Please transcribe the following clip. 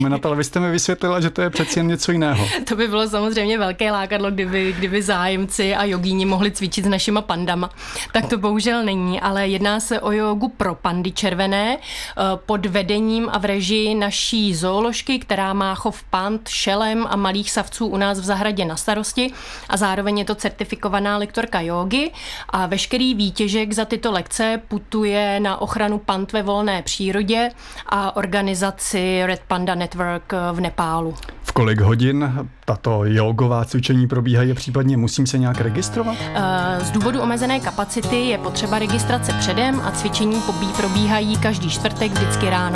Ale vy jste mi vysvětlila, že to je přeci jen něco jiného. To by bylo samozřejmě velké lákadlo, kdyby zájemci a jogíni mohli cvičit s našima pandama. Tak to bohužel není, ale jedná se o jogu pro pandy červené pod vedením a v režii naší zooložky, která má chov pand, šelem a malých savců u nás v zahradě na starosti a zároveň je to certifikovaná lektorka jógy a veškerý výtěžek za tyto lekce putuje na ochranu pand ve volné přírodě a organizaci Red Panda Network v Nepálu. V kolik hodin tato jogová cvičení probíhají, případně musím se nějak registrovat? Z důvodu omezené kapacity je potřeba registrace předem a cvičení probíhají každý čtvrtek vždycky ráno